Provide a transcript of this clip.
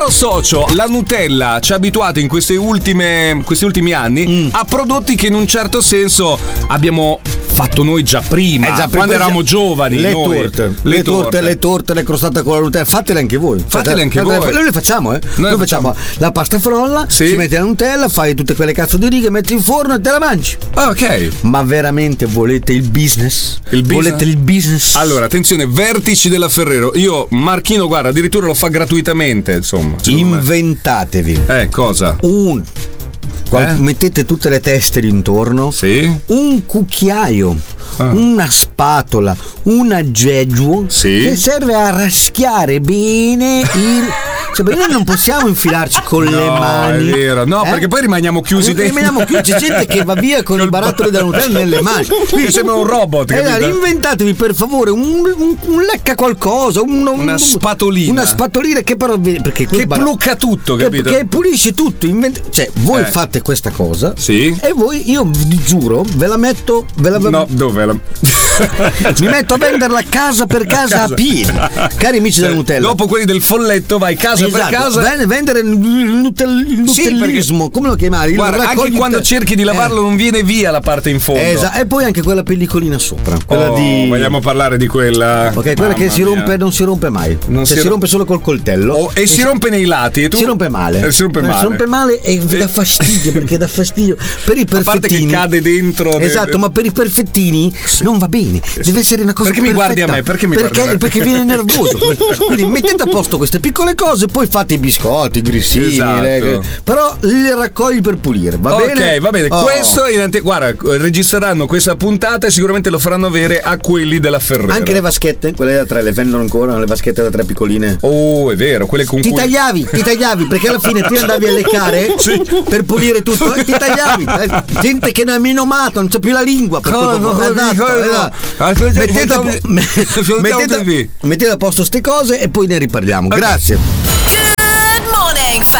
caro socio, la Nutella ci ha abituato in questi ultimi anni a prodotti che in un certo senso abbiamo fatto noi già prima, quando eravamo giovani. Le noi. torte, le crostate con la Nutella, fatele anche voi. Noi le facciamo, Noi facciamo la pasta frolla, ci metti la Nutella, fai tutte quelle cazzo di righe, metti in forno e te la mangi. Ok. Ma veramente volete il business? Volete il business? Allora, attenzione, vertici della Ferrero. Io, Marchino, guarda, addirittura lo fa gratuitamente, insomma. Inventatevi. Cosa? Mettete tutte le teste intorno. Sì. Un cucchiaio. Una spatola, una jeju che serve a raschiare bene Cioè, noi non possiamo infilarci con le mani. È vero, perché poi rimaniamo chiusi dentro. C'è gente che va via con i barattoli della Nutella nelle mani. Quindi sembra un robot. Inventatevi per favore un lecca qualcosa, una spatolina. Una spatolina che però perché che plucca tutto, capito? Che pulisce tutto. Cioè, voi fate questa cosa. Sì. E voi, io vi giuro, ve la metto. No, dove la mi metto a venderla casa per casa a piedi, cari amici della Nutella. Dopo quelli del folletto vai casa per casa. Vendere il nutellismo, come lo chiamavi? Guarda, anche quando cerchi di lavarlo non viene via la parte in fondo. Esatto, e poi anche quella pellicolina sopra. Quella vogliamo parlare di quella. Ok, quella che si rompe, non si rompe mai. Si rompe solo col coltello. E si rompe nei lati. E tu? Si rompe male. Si rompe male e dà fastidio, perché dà fastidio. Per i perfettini. A parte che cade dentro. Esatto, ma per i perfettini non va bene. Deve essere una cosa perfetta. Perché mi guardi a me? Perché viene nervoso. Quindi mettete a posto queste piccole cose, poi fate i biscotti, i grissini, esatto. Però li raccogli per pulire, va bene? Ok, va bene. Questo guarda, registreranno questa puntata e sicuramente lo faranno avere a quelli della Ferrero. Anche le vaschette, quelle da 3 le vendono ancora, le vaschette da 3 piccoline. Oh, è vero, quelle con ti tagliavi perché alla fine ti andavi a leccare per pulire tutto e ti tagliavi. Gente che ne ha menomato, non c'è più la lingua. Mettete a posto ste cose e poi ne riparliamo. Grazie.